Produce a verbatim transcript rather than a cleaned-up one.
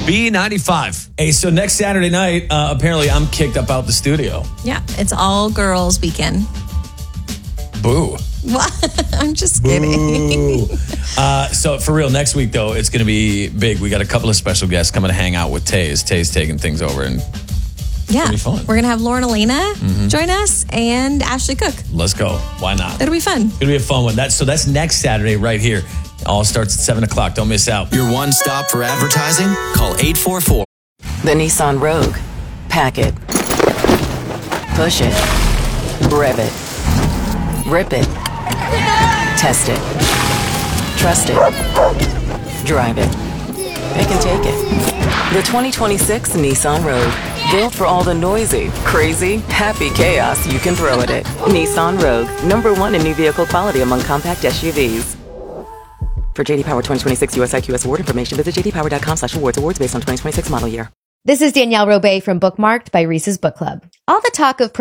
B ninety-five. Hey, so next Saturday night, uh, apparently I'm kicked up out the studio. Yeah, it's all girls weekend. Boo. What? I'm just kidding. uh, so for real, next week, though, it's going to be big. We got a couple of special guests coming to hang out with Taze. Taze taking things over, and yeah, be fun. We're going to have Lauren Elena mm-hmm. join us and Ashley Cook. Let's go. Why not? It'll be fun. It'll be a fun one. That's, so that's next Saturday right here. All starts at seven o'clock. Don't miss out. Your one stop for advertising? Call eight four four. The Nissan Rogue. Pack it. Push it. Rev it. Rip it. Test it. Trust it. Drive it. Pick and take it. The twenty twenty-six Nissan Rogue. Built for all the noisy, crazy, happy chaos you can throw at it. Nissan Rogue. Number one in new vehicle quality among compact S U Vs. For J D Power twenty twenty-six U S I Q S award information, visit j d power dot com slash awards. Awards based on twenty twenty-six model year. This is Danielle Robay from Bookmarked by Reese's Book Club. All the talk of